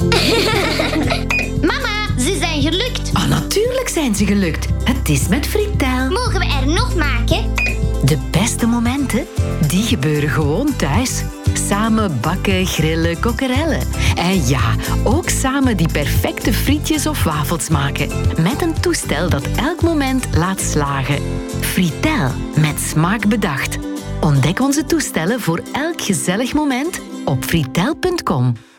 Mama, ze zijn gelukt. Ah, natuurlijk zijn ze gelukt. Het is met Fritel. Mogen we er nog maken? De beste momenten, die gebeuren gewoon thuis. Samen bakken, grillen, kokkerellen. En ja, ook samen die perfecte frietjes of wafels maken. Met een toestel dat elk moment laat slagen. Fritel, met smaak bedacht. Ontdek onze toestellen voor elk gezellig moment op fritel.com.